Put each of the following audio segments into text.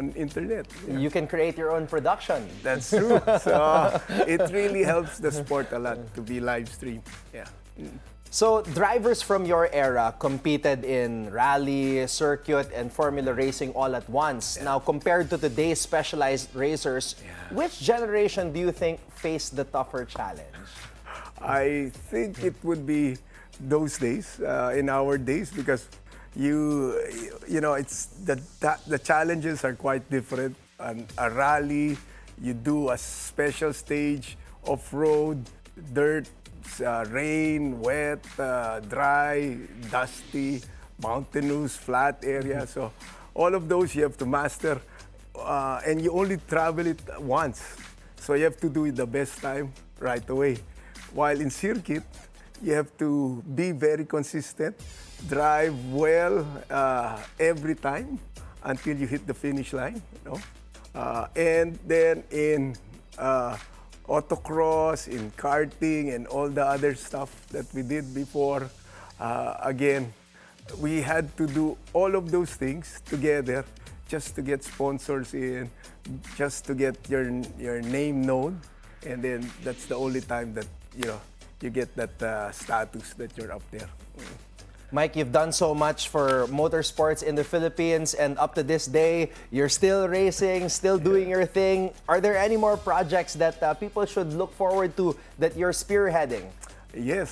own internet. Yeah. You can create your own production. That's true. So it really helps the sport a lot to be live streamed. Yeah. So drivers from your era competed in rally, circuit, and formula racing all at once. Yeah. Now, compared to today's specialized racers, which generation do you think faced the tougher challenge? I think it would be those days, in our days, because you know, it's the challenges are quite different. A rally, you do a special stage, off-road, dirt, rain, wet, dry, dusty, mountainous, flat area. So all of those you have to master, and you only travel it once. So you have to do it the best time right away. While in circuit, you have to be very consistent, drive well every time until you hit the finish line. You know? And then in autocross, in karting, and all the other stuff that we did before. Again, we had to do all of those things together just to get sponsors in, just to get your name known, and then that's the only time that you get that status that you're up there. Mike, you've done so much for motorsports in the Philippines, and up to this day, you're still racing, still doing your thing. Are there any more projects that people should look forward to that you're spearheading? Yes,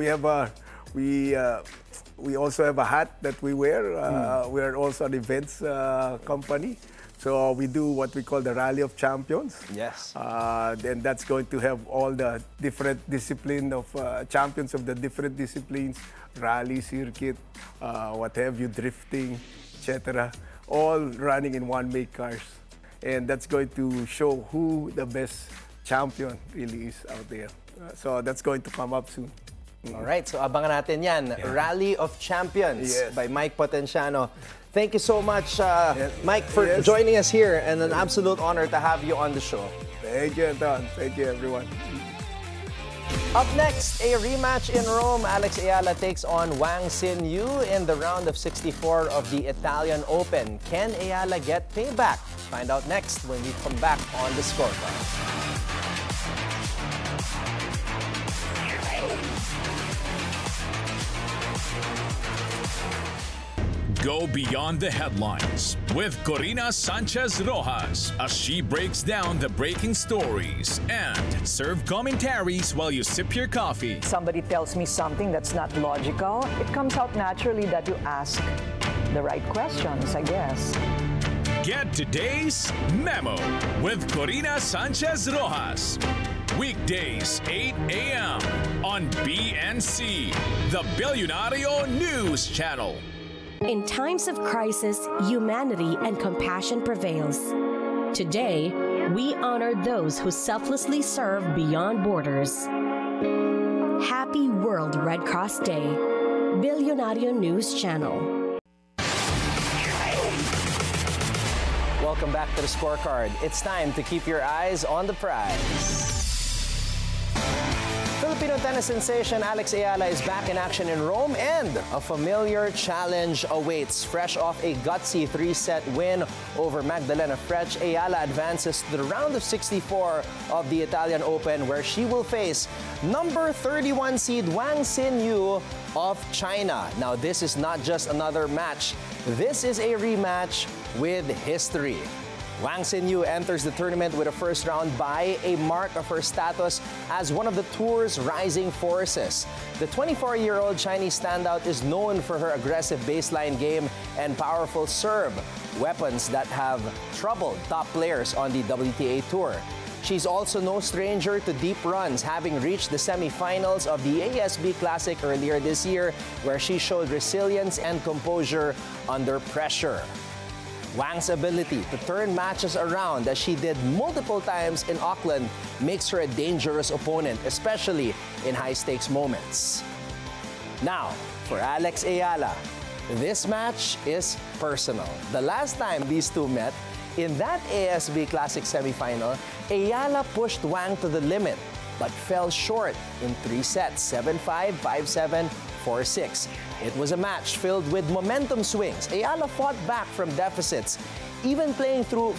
we also have a hat that we wear. We are also an events company. So we do what we call the Rally of Champions. Yes. And that's going to have all the different discipline of champions of the different disciplines, rally, circuit, what have you, drifting, etc. All running in one-make cars. And that's going to show who the best champion really is out there. So that's going to come up soon. All right, so abangan natin yan. Yeah. Rally of Champions by Mike Potenciano. Thank you so much, Mike, for joining us here, and an absolute honor to have you on the show. Thank you, Don. Thank you, everyone. Up next, a rematch in Rome. Alex Ayala takes on Wang Xinyu in the round of 64 of the Italian Open. Can Ayala get payback? Find out next when we come back on the Scorecard. Go beyond the headlines with Corina Sanchez Rojas as she breaks down the breaking stories and serve commentaries while you sip your coffee. Somebody tells me something that's not logical, it comes out naturally that you ask the right questions, I guess. Get today's Memo with Corina Sanchez Rojas. Weekdays, 8 a.m. on BNC, the Billionario News Channel. In times of crisis, humanity and compassion prevails. Today, we honor those who selflessly serve beyond borders. Happy World Red Cross Day. Billionario News Channel. Welcome back to the Scorecard. It's time to keep your eyes on the prize. Filipino tennis sensation Alex Ayala is back in action in Rome, and a familiar challenge awaits. Fresh off a gutsy 3-set win over Magdalena Frech, Ayala advances to the round of 64 of the Italian Open, where she will face number 31 seed Wang Xinyu of China. Now, this is not just another match. This is a rematch with history. Wang Xinyu enters the tournament with a first round bye, a mark of her status as one of the tour's rising forces. The 24-year-old Chinese standout is known for her aggressive baseline game and powerful serve, weapons that have troubled top players on the WTA Tour. She's also no stranger to deep runs, having reached the semifinals of the ASB Classic earlier this year, where she showed resilience and composure under pressure. Wang's ability to turn matches around, as she did multiple times in Auckland, makes her a dangerous opponent, especially in high-stakes moments. Now, for Alex Ayala, this match is personal. The last time these two met, in that ASB Classic semifinal, Ayala pushed Wang to the limit, but fell short in 3 sets, 7-5, 5-7, 4-6. It was a match filled with momentum swings. Ayala fought back from deficits, even playing through